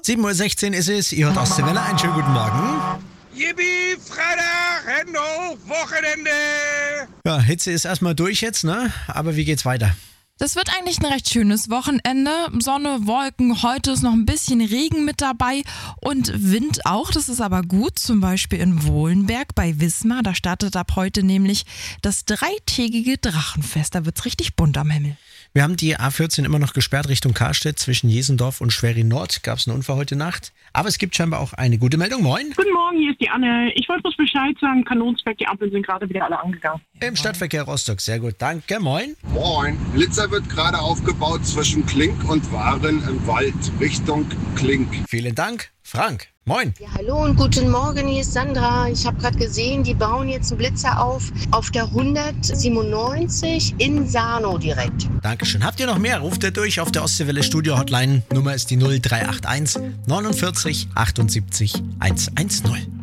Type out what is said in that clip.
7:16 Uhr ist es, ihr hört Ostseewelle, einen schönen guten Morgen. Yippie, Freitag, Hände hoch, Wochenende! Ja, Hitze ist erstmal durch jetzt, ne? Aber wie geht's weiter? Das wird eigentlich ein recht schönes Wochenende. Sonne, Wolken, heute ist noch ein bisschen Regen mit dabei und Wind auch. Das ist aber gut, zum Beispiel in Wohlenberg bei Wismar. Da startet ab heute nämlich das 3-tägige Drachenfest. Da wird's richtig bunt am Himmel. Wir haben die A14 immer noch gesperrt Richtung Karstedt. Zwischen Jesendorf und Schwerin Nord gab es einen Unfall heute Nacht. Aber es gibt scheinbar auch eine gute Meldung. Moin. Guten Morgen, hier ist die Anne. Ich wollte bloß Bescheid sagen, Kanonsberg, die Ampeln sind gerade wieder alle angegangen. Im Stadtverkehr Rostock, sehr gut. Danke, moin. Moin. Blitzer wird gerade aufgebaut zwischen Klink und Waren im Wald, Richtung Klink. Vielen Dank, Frank. Moin. Ja, hallo und guten Morgen, hier ist Sandra. Ich habe gerade gesehen, die bauen jetzt einen Blitzer auf der 197 in Sarnow direkt. Dankeschön. Habt ihr noch mehr? Ruft ihr durch auf der Ostseewelle Studio Hotline. Nummer ist die 0381 49 78 110.